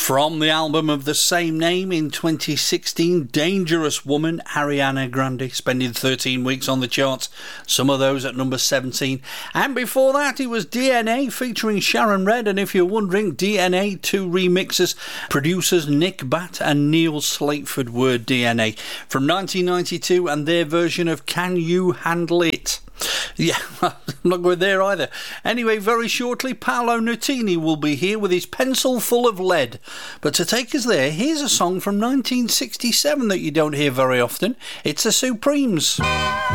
From the album of the same name in 2016, Dangerous Woman, Ariana Grande, spending 13 weeks on the charts, some of those at number 17. And before that, it was DNA featuring Sharon Redd, and if you're wondering, DNA 2 remixes, producers Nick Batt and Neil Slateford were DNA, from 1992, and their version of Can You Handle It? Yeah, I'm not going there either. Anyway, very shortly, Paolo Nutini will be here with his pencil full of lead. But to take us there, here's a song from 1967 that you don't hear very often. It's the Supremes.